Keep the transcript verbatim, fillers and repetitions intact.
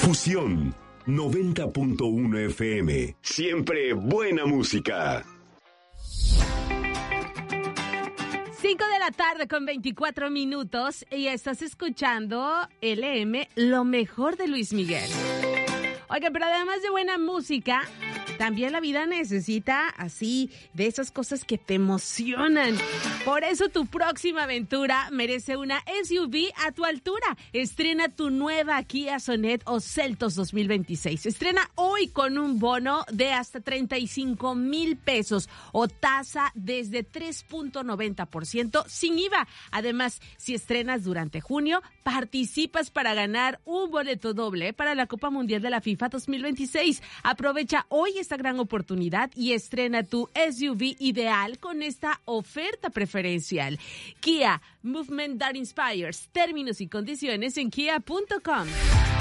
Fusión noventa punto uno F M. Siempre buena música. cinco de la tarde con veinticuatro minutos y estás escuchando L M, lo mejor de Luis Miguel. Oigan, pero además de buena música, también la vida necesita así de esas cosas que te emocionan. Por eso tu próxima aventura merece una S U V a tu altura. Estrena tu nueva Kia Sonet o Seltos dos mil veintiséis. Estrena hoy con un bono de hasta treinta y cinco mil pesos o tasa desde tres punto noventa por ciento sin I V A. Además, si estrenas durante junio, participas para ganar un boleto doble para la Copa Mundial de la FIFA dos mil veintiséis. Aprovecha hoy esta gran oportunidad y estrena tu S U V ideal con esta oferta preferencial. Kia, movement that inspires. Términos y condiciones en kia punto com.